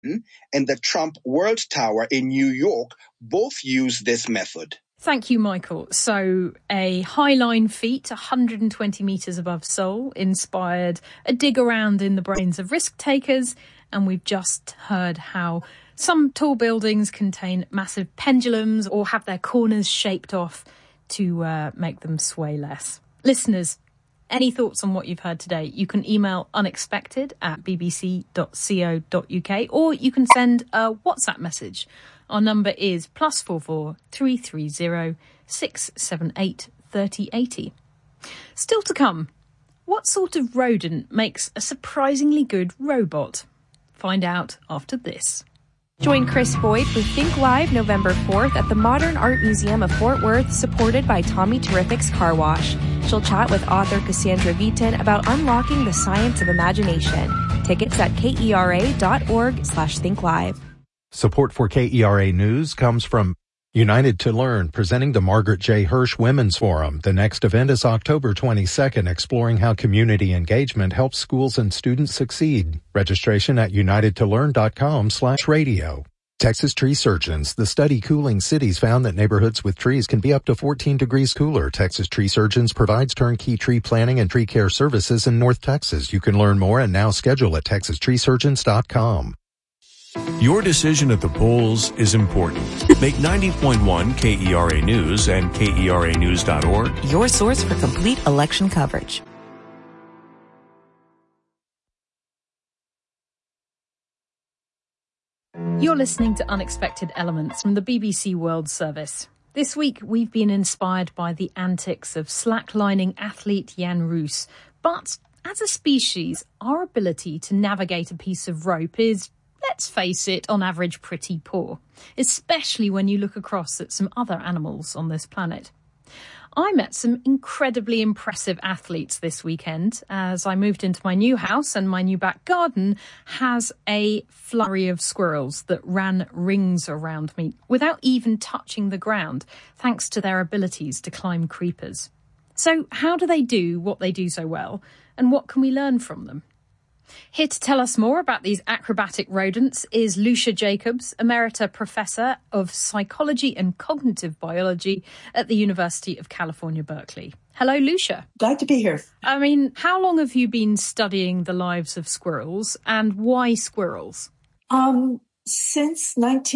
and the Trump World Tower in New York both use this method. Thank you, Michael. So a highline feat, 120 metres above Seoul, inspired a dig around in the brains of risk takers. And we've just heard how some tall buildings contain massive pendulums or have their corners shaped off to make them sway less. Listeners, any thoughts on what you've heard today? You can email unexpected@bbc.co.uk or you can send a WhatsApp message. Our number is +44 330 678 3080. Still to come, what sort of rodent makes a surprisingly good robot? Find out after this. Join Chris Boyd with Think Live November 4th at the Modern Art Museum of Fort Worth, supported by Tommy Terrific's Car Wash. She'll chat with author Cassandra Vitin about unlocking the science of imagination. Tickets at kera.org/thinkllive. Support for KERA News comes from United to Learn, presenting the Margaret J. Hirsch Women's Forum. The next event is October 22nd, exploring how community engagement helps schools and students succeed. Registration at unitedtolearn.com/radio. Texas Tree Surgeons. The study Cooling Cities found that neighborhoods with trees can be up to 14 degrees cooler. Texas Tree Surgeons provides turnkey tree planting and tree care services in North Texas. You can learn more and now schedule at texastreesurgeons.com. Your decision at the polls is important. Make 90.1 KERA News and KERAnews.org your source for complete election coverage. You're listening to Unexpected Elements from the BBC World Service. This week, we've been inspired by the antics of slacklining athlete Jan Roos. But as a species, our ability to navigate a piece of rope is, let's face it, on average pretty poor, especially when you look across at some other animals on this planet. I met some incredibly impressive athletes this weekend as I moved into my new house, and my new back garden has a flurry of squirrels that ran rings around me without even touching the ground, thanks to their abilities to climb creepers. So how do they do what they do so well, and what can we learn from them? Here to tell us more about these acrobatic rodents is Lucia Jacobs, Emerita Professor of Psychology and Cognitive Biology at the University of California, Berkeley. Hello, Lucia. Glad to be here. I mean, how long have you been studying the lives of squirrels, and why squirrels? Since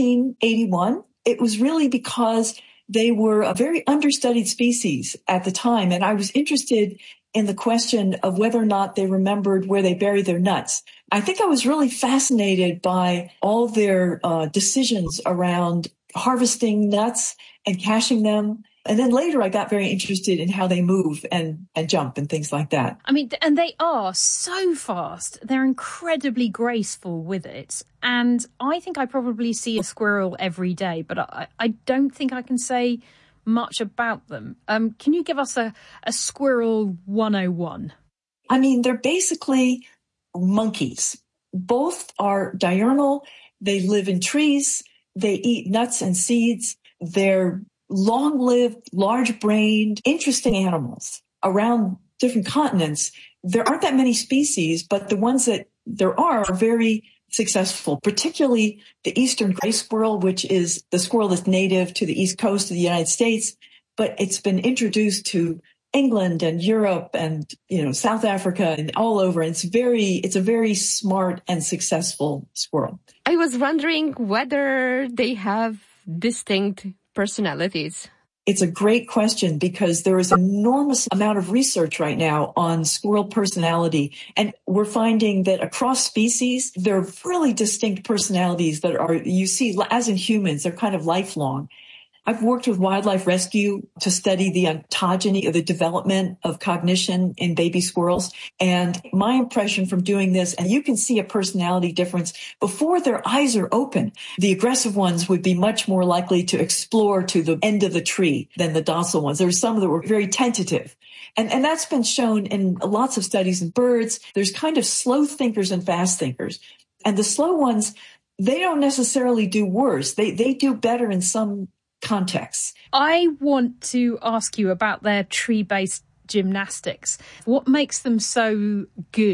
1981. It was really because they were a very understudied species at the time, and I was interested in the question of whether or not they remembered where they buried their nuts. I think I was really fascinated by all their decisions around harvesting nuts and caching them. And then later I got very interested in how they move and jump and things like that. I mean, and they are so fast. They're incredibly graceful with it. And I think I probably see a squirrel every day, but I don't think I can say much about them. Can you give us a squirrel 101? I mean, they're basically monkeys. Both are diurnal. They live in trees. They eat nuts and seeds. They're long-lived, large-brained, interesting animals around different continents. There aren't that many species, but the ones that there are very successful, particularly the eastern gray squirrel, which is the squirrel that's native to the east coast of the United States, but it's been introduced to England and Europe and, South Africa and all over. And it's a very smart and successful squirrel. I was wondering whether they have distinct personalities. It's a great question because there is an enormous amount of research right now on squirrel personality. And we're finding that across species, there are really distinct personalities that are, you see, as in humans, they're kind of lifelong. I've worked with wildlife rescue to study the ontogeny of the development of cognition in baby squirrels. And my impression from doing this, and you can see a personality difference before their eyes are open. The aggressive ones would be much more likely to explore to the end of the tree than the docile ones. There were some that were very tentative. And that's been shown in lots of studies in birds. There's kind of slow thinkers and fast thinkers. And the slow ones, they don't necessarily do worse. They do better in some contexts. I want to ask you about their tree-based gymnastics. What makes them so good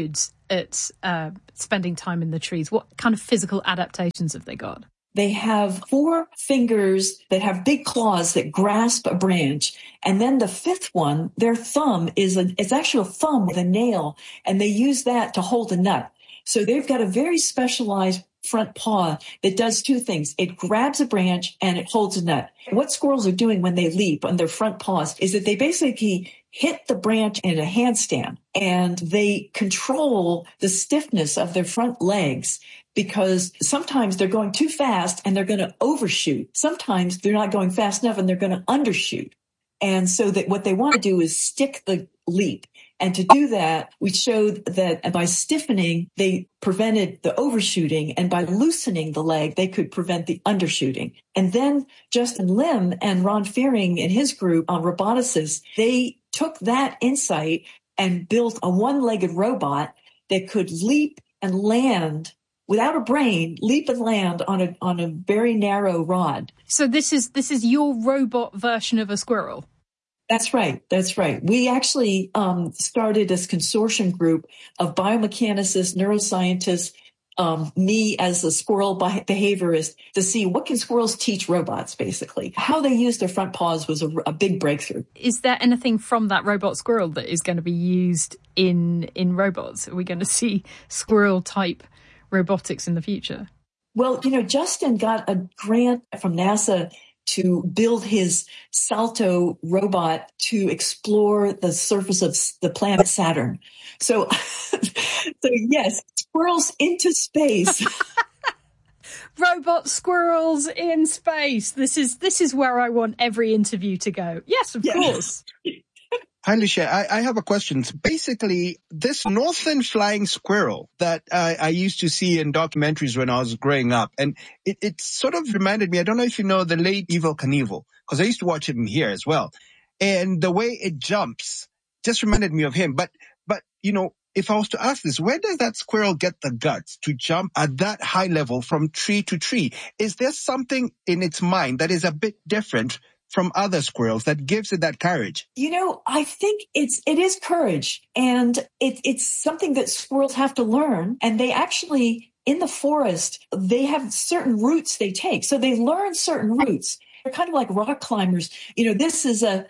at spending time in the trees? What kind of physical adaptations have they got? They have 4 fingers that have big claws that grasp a branch. And then the 5th one, their thumb it's actually a thumb with a nail, and they use that to hold a nut. So they've got a very specialized front paw that does 2 things. It grabs a branch and it holds a nut. What squirrels are doing when they leap on their front paws is that they basically hit the branch in a handstand, and they control the stiffness of their front legs, because sometimes they're going too fast and they're going to overshoot. Sometimes they're not going fast enough and they're going to undershoot. And so that what they want to do is stick the leap. And to do that, we showed that by stiffening, they prevented the overshooting, and by loosening the leg, they could prevent the undershooting. And then Justin Lim and Ron Fearing and his group on roboticists, they took that insight and built a one-legged robot that could leap and land without a brain, leap and land on a very narrow rod. So this is your robot version of a squirrel. That's right. That's right. We actually started this consortium group of biomechanicists, neuroscientists, me as a squirrel behaviorist, to see what can squirrels teach robots, basically. How they use their front paws was a big breakthrough. Is there anything from that robot squirrel that is going to be used in robots? Are we going to see squirrel-type robotics in the future? Well, Justin got a grant from NASA to build his Salto robot to explore the surface of the planet Saturn. So yes, squirrels into space. Robot squirrels in space. This is where I want every interview to go. Yes, of course. Hi, Lucia. I have a question. Basically, this northern flying squirrel that I used to see in documentaries when I was growing up, and it sort of reminded me, I don't know if you know the late Evel Knievel, because I used to watch him here as well. And the way it jumps just reminded me of him. But if I was to ask this, where does that squirrel get the guts to jump at that high level from tree to tree? Is there something in its mind that is a bit different from other squirrels that gives it that courage? I think it is courage, and it's something that squirrels have to learn. And they actually, in the forest, they have certain routes they take. So they learn certain routes. They're kind of like rock climbers. This is an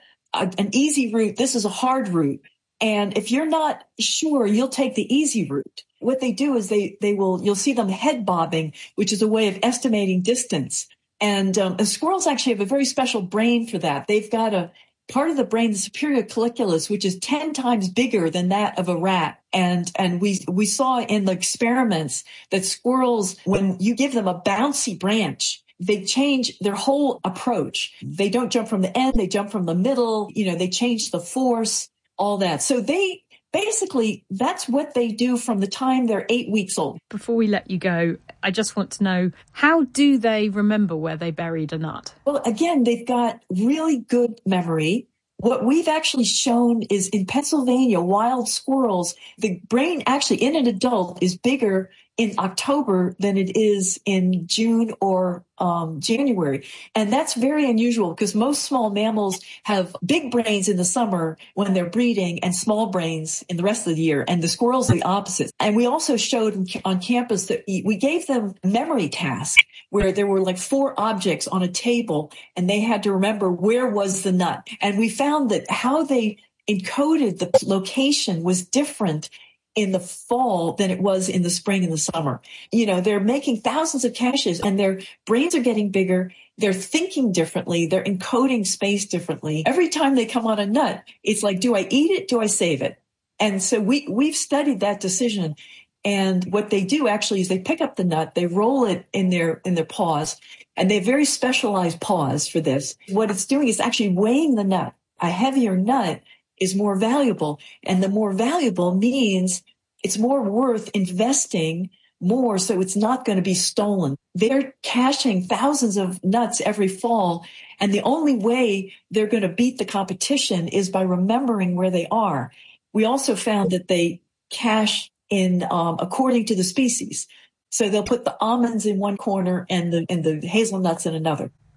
easy route. This is a hard route. And if you're not sure, you'll take the easy route. What they do is you'll see them head bobbing, which is a way of estimating distance. And squirrels actually have a very special brain for that. They've got a part of the brain, the superior colliculus, which is 10 times bigger than that of a rat. And we saw in the experiments that squirrels, when you give them a bouncy branch, they change their whole approach. They don't jump from the end, they jump from the middle, they change the force, all that. So basically, that's what they do from the time they're 8 weeks old. Before we let you go, I just want to know, how do they remember where they buried a nut? Well, again, they've got really good memory. What we've actually shown is in Pennsylvania, wild squirrels, the brain actually in an adult is bigger in October than it is in June or January. And that's very unusual because most small mammals have big brains in the summer when they're breeding and small brains in the rest of the year. And the squirrels are the opposite. And we also showed on campus that we gave them memory tasks where there were like 4 objects on a table and they had to remember where was the nut. And we found that how they encoded the location was different in the fall than it was in the spring and the summer. They're making thousands of caches and their brains are getting bigger. They're thinking differently. They're encoding space differently. Every time they come on a nut, it's like, do I eat it? Do I save it? And so we've studied that decision. And what they do actually is they pick up the nut, they roll it in their paws, and they have very specialized paws for this. What it's doing is actually weighing the nut. A heavier nut is more valuable. And the more valuable means it's more worth investing more, so it's not going to be stolen. They're caching thousands of nuts every fall, and the only way they're going to beat the competition is by remembering where they are. We also found that they cache in according to the species. So they'll put the almonds in one corner and the hazelnuts in another.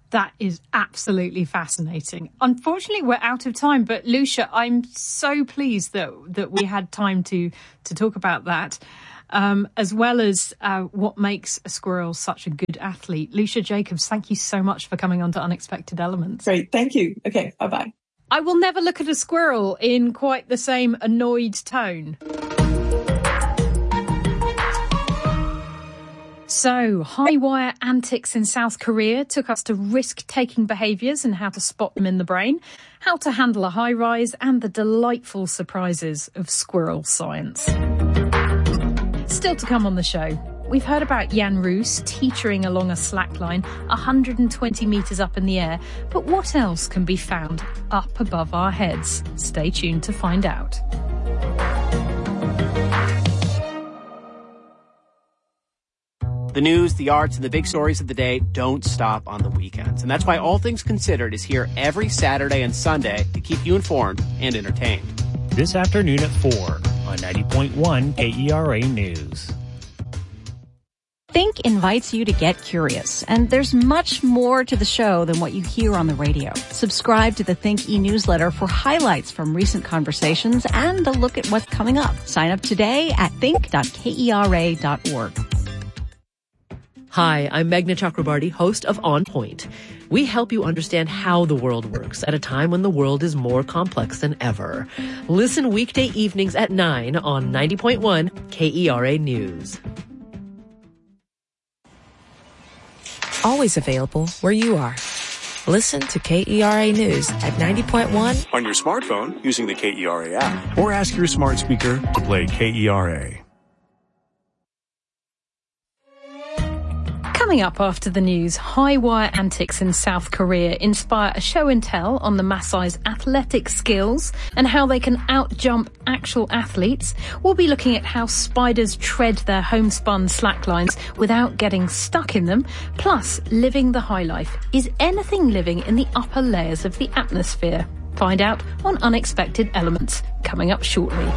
That is absolutely fascinating. Unfortunately, we're out of time, but Lucia, I'm so pleased that we had time to talk about that, as well as what makes a squirrel such a good athlete. Lucia Jacobs, thank you so much for coming on to Unexpected Elements. Great, thank you. Okay, bye-bye. I will never look at a squirrel in quite the same annoyed tone. So, high wire antics in South Korea took us to risk-taking behaviours and how to spot them in the brain, how to handle a high-rise, and the delightful surprises of squirrel science. Still to come on the show, we've heard about Jan Roos teetering along a slackline 120 metres up in the air, but what else can be found up above our heads? Stay tuned to find out. The news, the arts, and the big stories of the day don't stop on the weekends. And that's why All Things Considered is here every Saturday and Sunday to keep you informed and entertained. This afternoon at 4 on 90.1 KERA News. Think invites you to get curious, and there's much more to the show than what you hear on the radio. Subscribe to the Think e-newsletter for highlights from recent conversations and a look at what's coming up. Sign up today at think.kera.org. Hi, I'm Meghna Chakrabarty, host of On Point. We help you understand how the world works at a time when the world is more complex than ever. Listen weekday evenings at 9 on 90.1 KERA News. Always available where you are. Listen to KERA News at 90.1 on your smartphone using the KERA app, or ask your smart speaker to play KERA. Coming up after the news, high wire antics in South Korea inspire a show and tell on the Maasai's athletic skills and how they can outjump actual athletes. We'll be looking at how spiders tread their homespun slacklines without getting stuck in them. Plus, living the high life. Is anything living in the upper layers of the atmosphere? Find out on Unexpected Elements, coming up shortly.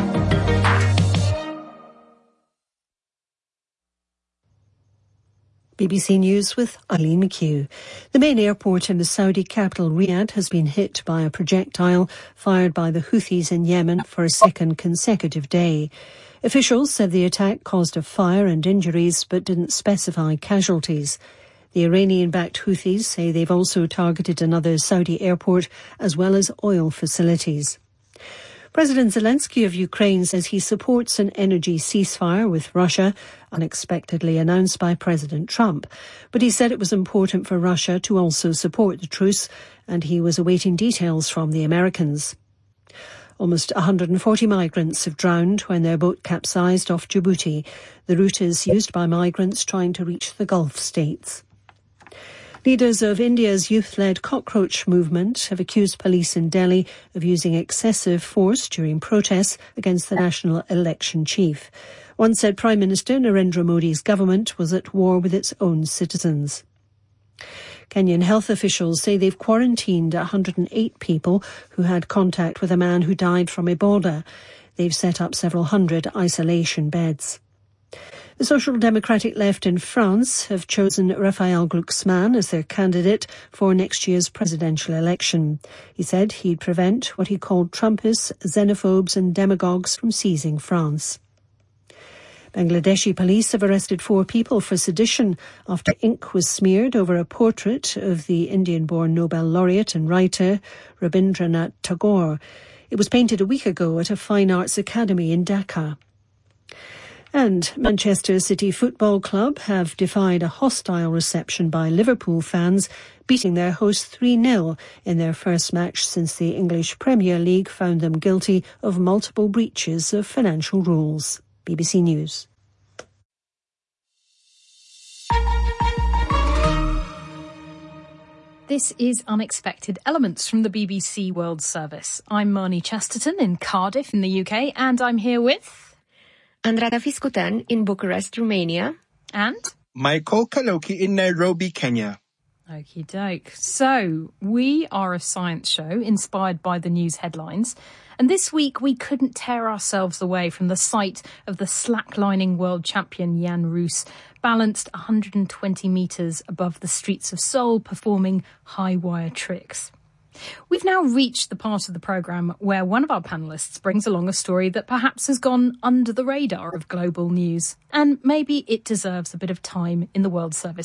BBC News with Eileen McHugh. The main airport in the Saudi capital, Riyadh, has been hit by a projectile fired by the Houthis in Yemen for a second consecutive day. Officials said the attack caused a fire and injuries, but didn't specify casualties. The Iranian-backed Houthis say they've also targeted another Saudi airport as well as oil facilities. President Zelensky of Ukraine says he supports an energy ceasefire with Russia, unexpectedly announced by President Trump. But he said it was important for Russia to also support the truce, and he was awaiting details from the Americans. Almost 140 migrants have drowned when their boat capsized off Djibouti. The route is used by migrants trying to reach the Gulf states. Leaders of India's youth-led cockroach movement have accused police in Delhi of using excessive force during protests against the national election chief. One said Prime Minister Narendra Modi's government was at war with its own citizens. Kenyan health officials say they've quarantined 108 people who had contact with a man who died from Ebola. They've set up several hundred isolation beds. The Social Democratic left in France have chosen Raphael Glucksmann as their candidate for next year's presidential election. He said he'd prevent what he called Trumpists, xenophobes and demagogues from seizing France. Bangladeshi police have arrested 4 people for sedition after ink was smeared over a portrait of the Indian-born Nobel laureate and writer Rabindranath Tagore. It was painted a week ago at a fine arts academy in Dhaka. And Manchester City Football Club have defied a hostile reception by Liverpool fans, beating their hosts 3-0 in their first match since the English Premier League found them guilty of multiple breaches of financial rules. BBC News. This is Unexpected Elements from the BBC World Service. I'm Marnie Chesterton in Cardiff in the UK, and I'm here with Andrada Fiscuten in Bucharest, Romania. And Michael Kaloki in Nairobi, Kenya. Okie doke. So, we are a science show inspired by the news headlines. And this week, we couldn't tear ourselves away from the sight of the slacklining world champion Jan Roos balanced 120 metres above the streets of Seoul, performing high-wire tricks. We've now reached the part of the programme where one of our panellists brings along a story that perhaps has gone under the radar of global news, and maybe it deserves a bit of time in the World Service